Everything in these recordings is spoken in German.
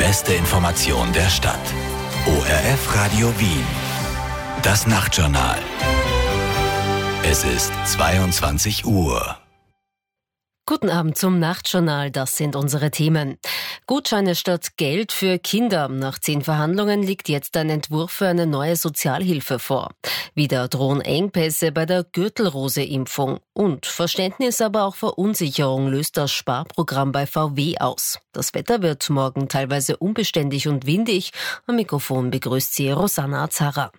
beste Information der Stadt. ORF Radio Wien. Das Nachtjournal. Es ist 22 Uhr. Guten Abend zum Nachtjournal, das sind unsere Themen. Gutscheine statt Geld für Kinder. Nach 10 Verhandlungen liegt jetzt ein Entwurf für eine neue Sozialhilfe vor. Wieder drohen Engpässe bei der Gürtelrose-Impfung. Und Verständnis, aber auch Verunsicherung löst das Sparprogramm bei VW aus. Das Wetter wird morgen teilweise unbeständig und windig. Am Mikrofon begrüßt sie Rosanna Azara.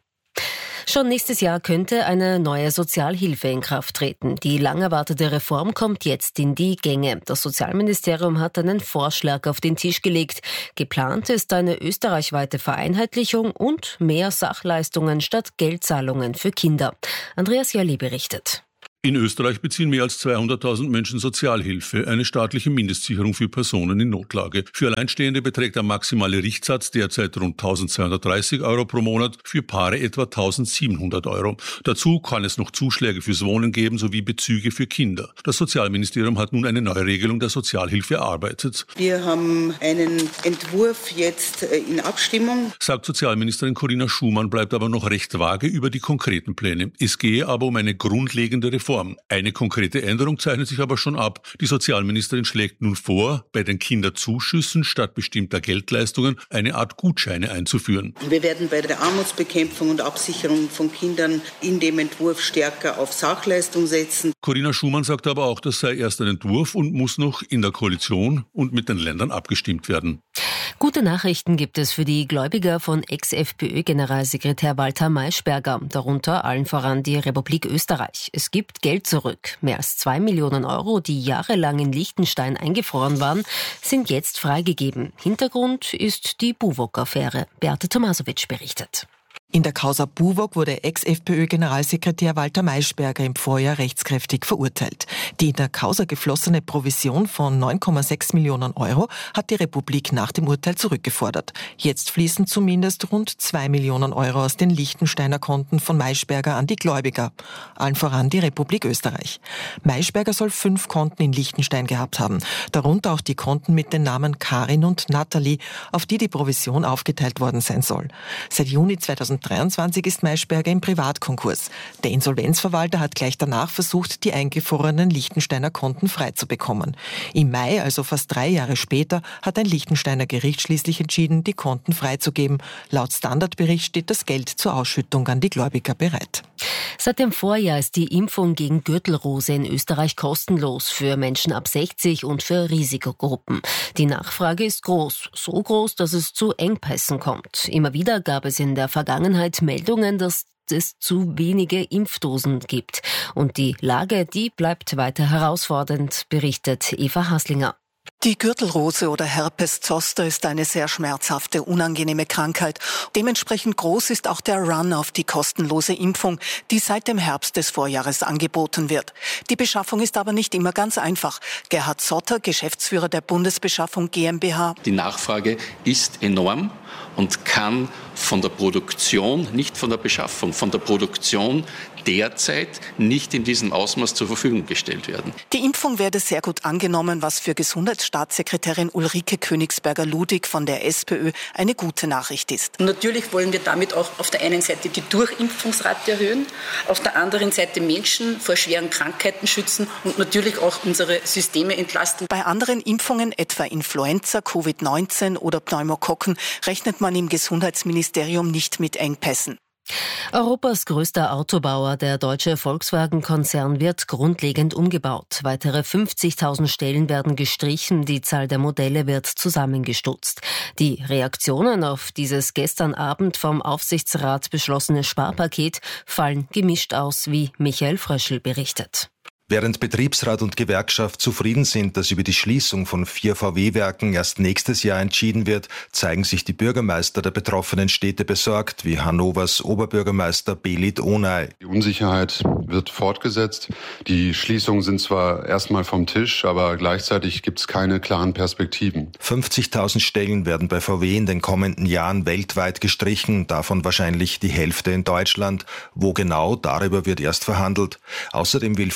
Schon nächstes Jahr könnte eine neue Sozialhilfe in Kraft treten. Die lang erwartete Reform kommt jetzt in die Gänge. Das Sozialministerium hat einen Vorschlag auf den Tisch gelegt. Geplant ist eine österreichweite Vereinheitlichung und mehr Sachleistungen statt Geldzahlungen für Kinder. Andreas Jalli berichtet. In Österreich beziehen mehr als 200.000 Menschen Sozialhilfe, eine staatliche Mindestsicherung für Personen in Notlage. Für Alleinstehende beträgt der maximale Richtsatz derzeit rund 1.230 Euro pro Monat, für Paare etwa 1.700 Euro. Dazu kann es noch Zuschläge fürs Wohnen geben sowie Bezüge für Kinder. Das Sozialministerium hat nun eine Neuregelung der Sozialhilfe erarbeitet. Wir haben einen Entwurf jetzt in Abstimmung. Sagt Sozialministerin Corinna Schumann, bleibt aber noch recht vage über die konkreten Pläne. Es gehe aber um eine grundlegende Reform. Eine konkrete Änderung zeichnet sich aber schon ab. Die Sozialministerin schlägt nun vor, bei den Kinderzuschüssen statt bestimmter Geldleistungen eine Art Gutscheine einzuführen. Wir werden bei der Armutsbekämpfung und Absicherung von Kindern in dem Entwurf stärker auf Sachleistung setzen. Corinna Schumann sagt aber auch, das sei erst ein Entwurf und muss noch in der Koalition und mit den Ländern abgestimmt werden. Gute Nachrichten gibt es für die Gläubiger von Ex-FPÖ-Generalsekretär Walter Maischberger, darunter allen voran die Republik Österreich. Es gibt Geld zurück. Mehr als 2 Millionen Euro, die jahrelang in Liechtenstein eingefroren waren, sind jetzt freigegeben. Hintergrund ist die Buwok-Affäre. Beate Tomasowitsch berichtet. In der Causa Buwok wurde Ex-FPÖ-Generalsekretär Walter Maischberger im Vorjahr rechtskräftig verurteilt. Die in der Causa geflossene Provision von 9,6 Millionen Euro hat die Republik nach dem Urteil zurückgefordert. Jetzt fließen zumindest rund 2 Millionen Euro aus den Liechtensteiner Konten von Maischberger an die Gläubiger, allen voran die Republik Österreich. Maischberger soll 5 Konten in Liechtenstein gehabt haben, darunter auch die Konten mit den Namen Karin und Nathalie, auf die die Provision aufgeteilt worden sein soll. Seit Juni 2023 ist Maischberger im Privatkonkurs. Der Insolvenzverwalter hat gleich danach versucht, die eingefrorenen Liechtensteiner Konten freizubekommen. Im Mai, also fast 3 Jahre später, hat ein Liechtensteiner Gericht schließlich entschieden, die Konten freizugeben. Laut Standardbericht steht das Geld zur Ausschüttung an die Gläubiger bereit. Seit dem Vorjahr ist die Impfung gegen Gürtelrose in Österreich kostenlos für Menschen ab 60 und für Risikogruppen. Die Nachfrage ist groß, so groß, dass es zu Engpässen kommt. Immer wieder gab es in der Vergangenheit Meldungen, dass es zu wenige Impfdosen gibt. Und die Lage, die bleibt weiter herausfordernd, berichtet Eva Haslinger. Die Gürtelrose oder Herpes zoster ist eine sehr schmerzhafte, unangenehme Krankheit. Dementsprechend groß ist auch der Run auf die kostenlose Impfung, die seit dem Herbst des Vorjahres angeboten wird. Die Beschaffung ist aber nicht immer ganz einfach. Gerhard Zotter, Geschäftsführer der Bundesbeschaffung GmbH. Die Nachfrage ist enorm und kann von der Produktion, nicht von der Beschaffung, von der Produktion derzeit nicht in diesem Ausmaß zur Verfügung gestellt werden. Die Impfung werde sehr gut angenommen, was für Gesundheitsstaatssekretärin Ulrike Königsberger-Ludwig von der SPÖ eine gute Nachricht ist. Natürlich wollen wir damit auch auf der einen Seite die Durchimpfungsrate erhöhen, auf der anderen Seite Menschen vor schweren Krankheiten schützen und natürlich auch unsere Systeme entlasten. Bei anderen Impfungen, etwa Influenza, Covid-19 oder Pneumokokken, rechnet man im Gesundheitsministerium nicht mit Engpässen. Europas größter Autobauer, der deutsche Volkswagen-Konzern, wird grundlegend umgebaut. Weitere 50.000 Stellen werden gestrichen, die Zahl der Modelle wird zusammengestutzt. Die Reaktionen auf dieses gestern Abend vom Aufsichtsrat beschlossene Sparpaket fallen gemischt aus, wie Michael Fröschl berichtet. Während Betriebsrat und Gewerkschaft zufrieden sind, dass über die Schließung von 4 VW-Werken erst nächstes Jahr entschieden wird, zeigen sich die Bürgermeister der betroffenen Städte besorgt, wie Hannovers Oberbürgermeister Belit Onay. Die Unsicherheit wird fortgesetzt. Die Schließungen sind zwar erstmal vom Tisch, aber gleichzeitig gibt es keine klaren Perspektiven. 50.000 Stellen werden bei VW in den kommenden Jahren weltweit gestrichen, davon wahrscheinlich die Hälfte in Deutschland. Wo genau, darüber wird erst verhandelt. Außerdem will VW die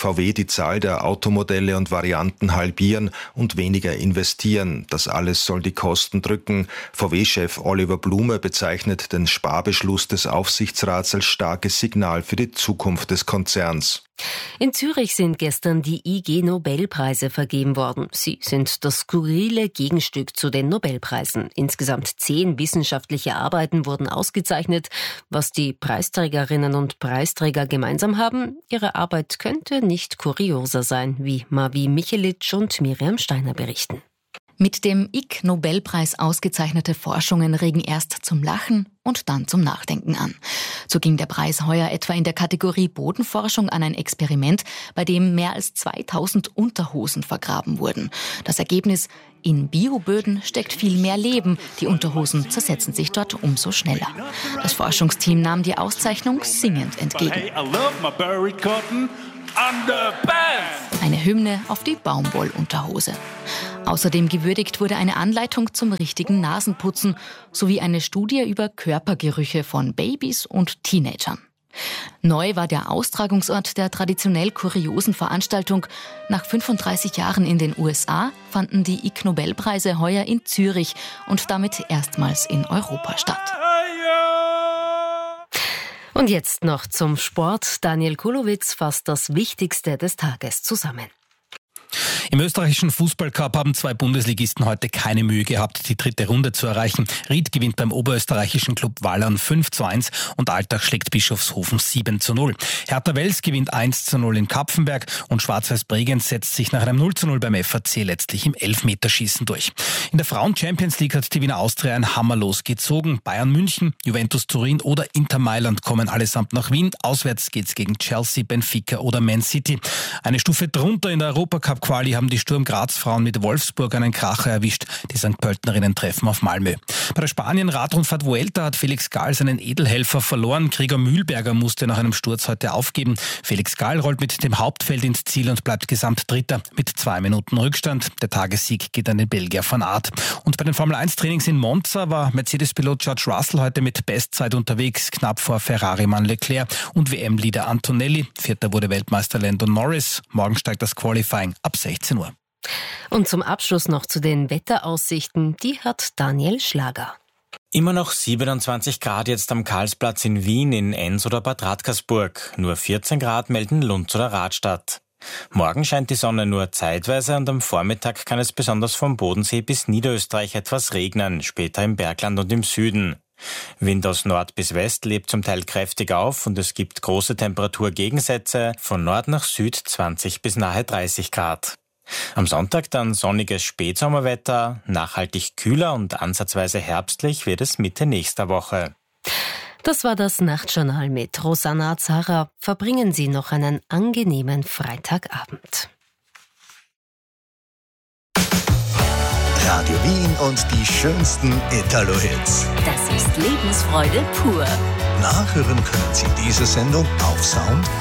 die Zahl der Automodelle und Varianten halbieren und weniger investieren. Das alles soll die Kosten drücken. VW-Chef Oliver Blume bezeichnet den Sparbeschluss des Aufsichtsrats als starkes Signal für die Zukunft des Konzerns. In Zürich sind gestern die IG-Nobelpreise vergeben worden. Sie sind das skurrile Gegenstück zu den Nobelpreisen. Insgesamt 10 wissenschaftliche Arbeiten wurden ausgezeichnet. Was die Preisträgerinnen und Preisträger gemeinsam haben, ihre Arbeit könnte nicht kurioser sein, wie Mavi Michelitsch und Miriam Steiner berichten. Mit dem Ig-Nobelpreis ausgezeichnete Forschungen regen erst zum Lachen und dann zum Nachdenken an. So ging der Preis heuer etwa in der Kategorie Bodenforschung an ein Experiment, bei dem mehr als 2000 Unterhosen vergraben wurden. Das Ergebnis: in Bioböden steckt viel mehr Leben. Die Unterhosen zersetzen sich dort umso schneller. Das Forschungsteam nahm die Auszeichnung singend entgegen. Eine Hymne auf die Baumwollunterhose. Außerdem gewürdigt wurde eine Anleitung zum richtigen Nasenputzen sowie eine Studie über Körpergerüche von Babys und Teenagern. Neu war der Austragungsort der traditionell kuriosen Veranstaltung. Nach 35 Jahren in den USA fanden die Ig-Nobelpreise heuer in Zürich und damit erstmals in Europa statt. Und jetzt noch zum Sport. Daniel Kulowitz fasst das Wichtigste des Tages zusammen. Im österreichischen Fußballcup haben 2 Bundesligisten heute keine Mühe gehabt, die 3. Runde zu erreichen. Ried gewinnt beim oberösterreichischen Club Wallern 5:1 und Altach schlägt Bischofshofen 7:0. Hertha Wels gewinnt 1:0 in Kapfenberg und Schwarz-Weiß Bregenz setzt sich nach einem 0:0 beim FAC letztlich im Elfmeterschießen durch. In der Frauen-Champions League hat die Wiener Austria ein Hammerlos gezogen. Bayern München, Juventus Turin oder Inter Mailand kommen allesamt nach Wien. Auswärts geht's gegen Chelsea, Benfica oder Man City. Eine Stufe drunter in der Europacup-Quali haben die Sturm Graz-Frauen mit Wolfsburg einen Kracher erwischt. Die St. Pöltenerinnen treffen auf Malmö. Bei der Spanien-Radrundfahrt Vuelta hat Felix Gall seinen Edelhelfer verloren. Gregor Mühlberger musste nach einem Sturz heute aufgeben. Felix Gall rollt mit dem Hauptfeld ins Ziel und bleibt Gesamtdritter mit 2 Minuten Rückstand. Der Tagessieg geht an den Belgier Van Aert. Und bei den Formel-1-Trainings in Monza war Mercedes-Pilot George Russell heute mit Bestzeit unterwegs, knapp vor Ferrari-Mann Leclerc und WM-Leader Antonelli. 4. wurde Weltmeister Lando Norris. Morgen steigt das Qualifying ab 16 Uhr. Und zum Abschluss noch zu den Wetteraussichten. Die hat Daniel Schlager. Immer noch 27 Grad jetzt am Karlsplatz in Wien, in Enns oder Bad Radkersburg. Nur 14 Grad melden Lunz oder Radstadt. Morgen scheint die Sonne nur zeitweise und am Vormittag kann es besonders vom Bodensee bis Niederösterreich etwas regnen, später im Bergland und im Süden. Wind aus Nord bis West lebt zum Teil kräftig auf und es gibt große Temperaturgegensätze, von Nord nach Süd 20 bis nahe 30 Grad. Am Sonntag dann sonniges Spätsommerwetter, nachhaltig kühler und ansatzweise herbstlich wird es Mitte nächster Woche. Das war das Nachtjournal mit Rosanna Zara. Verbringen Sie noch einen angenehmen Freitagabend. Radio Wien und die schönsten Italo-Hits. Das ist Lebensfreude pur. Nachhören können Sie diese Sendung auf Sound